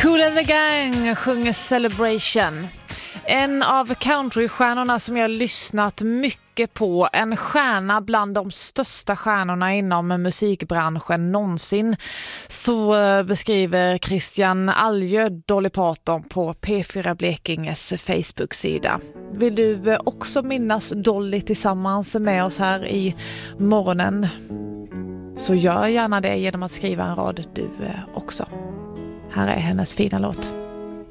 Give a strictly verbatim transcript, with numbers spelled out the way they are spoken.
Kool and the Gang sjunger Celebration. En av countrystjärnorna som jag lyssnat mycket på. En stjärna bland de största stjärnorna inom musikbranschen någonsin. Så beskriver Christian Aljö Dolly Parton på P fyra Blekinges Facebook-sida. Vill du också minnas Dolly tillsammans med oss här i morgonen? Så gör gärna det genom att skriva en rad du också. Här är hennes fina låt.